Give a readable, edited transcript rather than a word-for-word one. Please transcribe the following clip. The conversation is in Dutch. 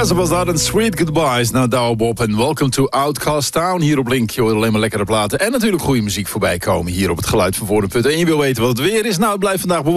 Classic was dat en Sweet Goodbyes. Nou, Douwe Bob en Welcome to Outcast Town. Hier op Link, je hoort alleen maar lekkere platen. En natuurlijk goede muziek voorbij komen hier op het geluid van Voorne Putten. En je wil weten wat het weer is? Nou, het blijft vandaag